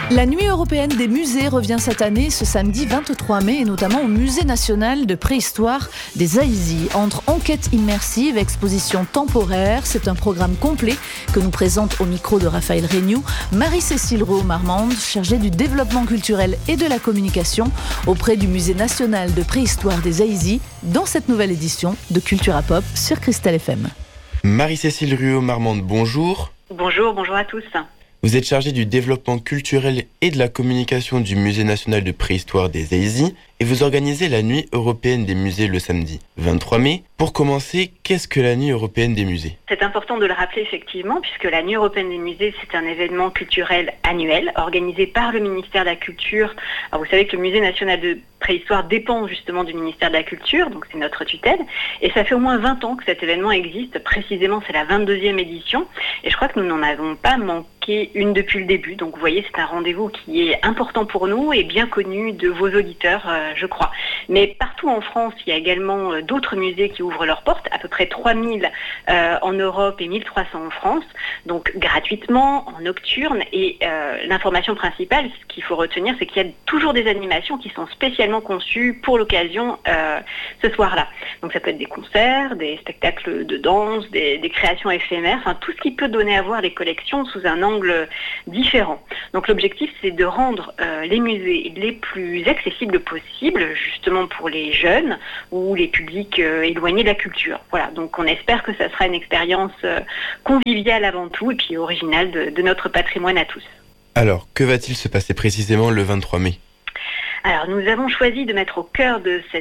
La nuit européenne des musées revient cette année, ce samedi 23 mai, et notamment au Musée national de préhistoire des Aïzis. Entre enquêtes immersives, expositions temporaires, c'est un programme complet que nous présente au micro de Raphaël Regnoux Marie-Cécile Rouault-Marmande, chargée du développement culturel et de la communication auprès du Musée national de préhistoire des Aïzis, dans cette nouvelle édition de Cultura Pop sur Cristal FM. Marie-Cécile Rouault-Marmande, bonjour. Bonjour à tous. Vous êtes chargée du développement culturel et de la communication du Musée national de préhistoire des Aïzis et vous organisez la Nuit européenne des musées le samedi 23 mai. Pour commencer, qu'est-ce que la Nuit européenne des musées ? C'est important de le rappeler effectivement, puisque la Nuit européenne des musées, c'est un événement culturel annuel organisé par le ministère de la Culture. Alors vous savez que le Musée national de préhistoire dépend justement du ministère de la Culture, donc c'est notre tutelle, et ça fait au moins 20 ans que cet événement existe. Précisément, c'est la 22e édition, et je crois que nous n'en avons pas manqué une depuis le début. Donc vous voyez, c'est un rendez-vous qui est important pour nous et bien connu de vos auditeurs, je crois. Mais partout en France, il y a également d'autres musées qui ouvrent leurs portes, à peu près 3000 en Europe et 1300 en France, donc gratuitement, en nocturne. Et l'information principale, ce qu'il faut retenir, c'est qu'il y a toujours des animations qui sont spécialement conçues pour l'occasion ce soir-là. Donc ça peut être des concerts, des spectacles de danse, des créations éphémères, enfin tout ce qui peut donner à voir les collections sous un angle différent. Donc l'objectif, c'est de rendre les musées les plus accessibles possibles, justement pour les jeunes ou les publics éloignés de la culture. Voilà, donc on espère que ça sera une expérience conviviale avant tout et puis originale de notre patrimoine à tous. Alors, que va-t-il se passer précisément le 23 mai ? Alors nous avons choisi de mettre au cœur de cette